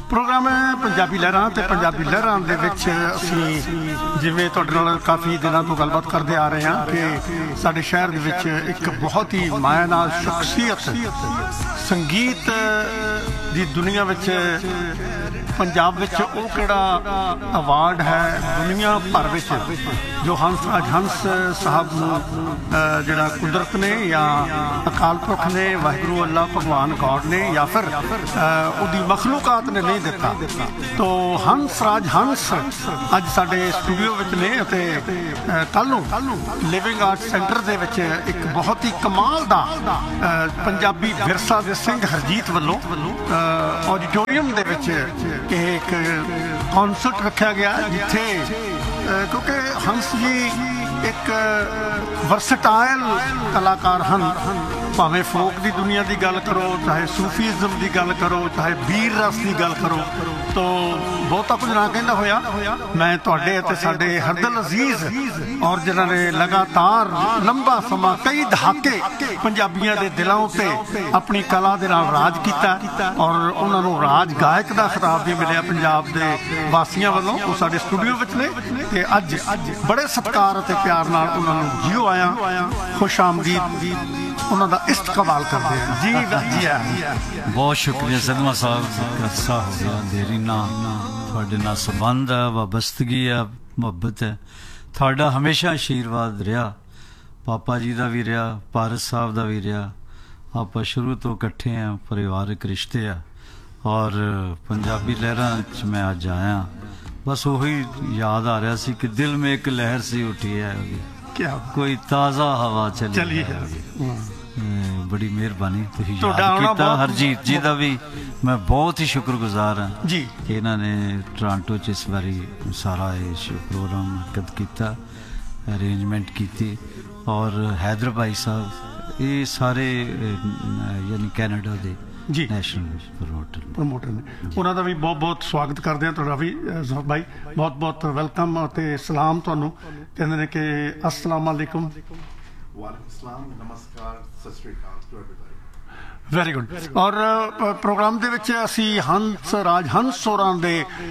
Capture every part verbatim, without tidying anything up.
Programme है पंजाबी लहरां ते पंजाबी लहरां दे विच असीं जिवें तुहाडे नाल काफ़ी दिनां तो गलबात करदे आ रहे हैं कि साडे शहर दे विच एक बहुत ही माया नाल शख्सियत संगीत दी दुनिया विच पंजाब विच ओह किहड़ा अवार्ड है दुनिया भर विच जो हंस राज हंस साहब नूं जिहड़ा कुदरत ने या अकाल पुरख ने वाहिगुरू अल्लाह भगवान गॉड ने या फिर उहदी मखलूकात ने नहीं दिता। तो हंस राज हंस अज साडे स्टूडियो विच ने अते कल नूं लिविंग आर्ट सेंटर दे विच एक बहुत ही कमाल दा पंजाबी विरसा दे सिंह हरजीत वल्लों ऑडिटोरीयम दे विच एक कॉन्सर्ट रखा गया जिथे क्योंकि हंस जी एक वर्सटाइल कलाकार हैं, भावें फोक की दुनिया की गल करो चाहे सूफीज़म की गल करो चाहे वीर रस की गल करो तो बहुता कुछ ना कहना होया मैं तुहाडे ते साडे हरदल अजीज और जिन्होंने लगातार लंबा समा कई दहाके पंजाबियों के दिलों ते अपनी कला दे नाल राज किया और उन्होंने राज गायक का खिताब भी मिले पंजाब के वासियों वालों वो साडे स्टूडियो विच ने ते अज बड़े सत्कार ते प्यार नाल उन्होंने जियो आया खुश आमदीद उन्हों का इस्तकबाल करते हैं जी जी। बहुत शुक्रिया सदमा साहब, अरसा हो गया देरी ना थोड़े ना संबंध है वाबस्तगी है मुहब्बत है थोड़ा हमेशा आशीर्वाद रहा पापा जी का भी रहा पारस साहब का भी रहा आप शुरू तो इकट्ठे हैं परिवारक रिश्ते है और पंजाबी लहरां च मैं अज आया बस वही याद आ रहा सी कि दिल में एक लहर सी उठी है क्या कोई ताज़ा हवा चली, चली है, है। बड़ी मेहरबानी तुसीं याद कीता हरजीत जी का भी मैं बहुत ही शुक्रगुजार हाँ जी इन्होंने टोरंटो च इस बारी सारा प्रोग्राम हरकत किया अरेंजमेंट की और हैदर भाई साहब ये सारे यानी कैनेडा के जी नैशनल प्रमोटर प्रमोटर ने उन्होंने भी बहुत बहुत स्वागत करते हैं तुहाडा भी भाई बहुत बहुत वेलकम और सलाम तुहानू कहते हैं कि अस्सलाम वालेकुम वालेकुम सलाम नमस्कार सत श्री अकाल टू एवरीबॉडी वेरी गुड और प्रोग्राम दे विच असी हंस राज हंस होरां दे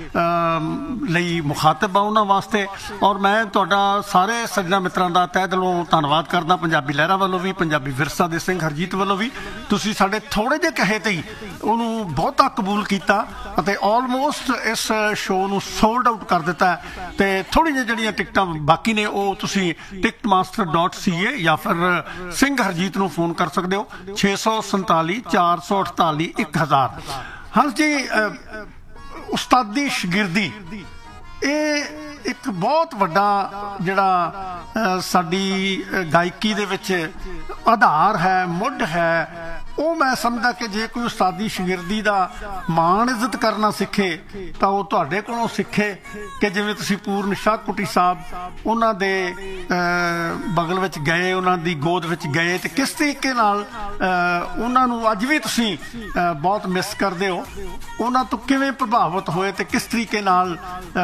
लई मुखातब उन्हां वास्ते और मैं तुहाडा सारे सज्जणा मित्रां दा तहे दिलों धन्नवाद करदा पंजाबी लहरां वालों भी पंजाबी विरसा दे सिंह हरजीत वालों भी तुसीं साडे थोड़े जे कहे ते ही उहनूं बहुता कबूल कीता अते ऑलमोस्ट इस शो नूं सोल्ड आउट कर दिता है ते थोड़ी जी जिहड़ियां टिकटां बाकी ने वो तुसीं टिकट मास्टर डॉट सी ए या फिर सिंह हरजीत नूं फोन कर सकदे हो छे सौ संताली चार सौ अड़ताली एक हजार। हाँ जी उस्तादी शगिरदी ये एक बहुत वड्डा जिहड़ा साडी गायकी दे विच आधार है मुढ़ है वो मैं समझदा कि जे कोई उस्तादी शगिरदी दा मान इज्जत करना सीखे तो वो तुहाडे कोलों सीखे कि जिवें तुसीं पूर्ण शाह कुटी साहब उन्हां दे बगल विच गए उन्हां दी गोद विच गए ते किस तरीके नाल उन्हां नूं अज भी तुसीं बहुत मिस करदे हो उन्हां तो किवें प्रभावित होए ते किस तरीके नाल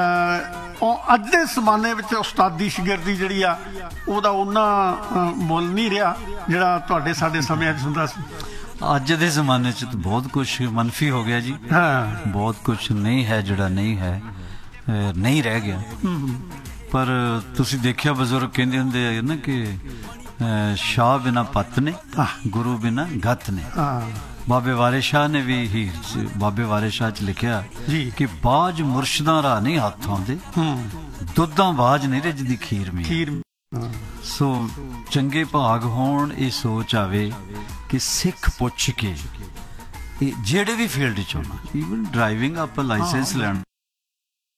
अज दे जमाने विच उस्तादी शगिरदी जिहड़ी आ उहदा उन्ना मुल नहीं रहा जिहड़ा तुहाडे साडे समय च हुंदा सी। अज के जमाने च तो बहुत कुछ मनफी हो गया जी हाँ बहुत कुछ नहीं है जड़ा नहीं है नहीं रह गया पर तुसी देखिया बजुर्ग कहते होंदे ना कि शाह बिना पत ने गुरु बिना गत ने बाबे वारे शाह ने भी हीर बाबे वारे शाह च लिखिया कि बाज मुर्शदा राह नहीं हाथ आउंदे दुद्धां बाज नहीं रिजदी खीर में खीर सो चंगे भाग होण ये सोच आवे कि सिख पुछ के जेड़े भी फील्ड च होना ईवन ड्राइविंग आप लाइसेंस लैन